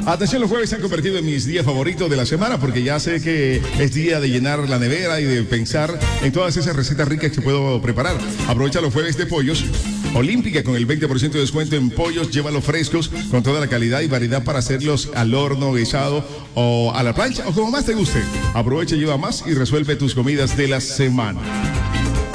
Atención, los jueves se han convertido en mis días favoritos de la semana porque ya sé que es día de llenar la nevera y de pensar en todas esas recetas ricas que puedo preparar. Aprovecha los jueves de pollos Olímpica con el 20% de descuento en pollos. Llévalos frescos con toda la calidad y variedad para hacerlos al horno, guisado o a la plancha o como más te guste. Aprovecha, lleva más y resuelve tus comidas de la semana.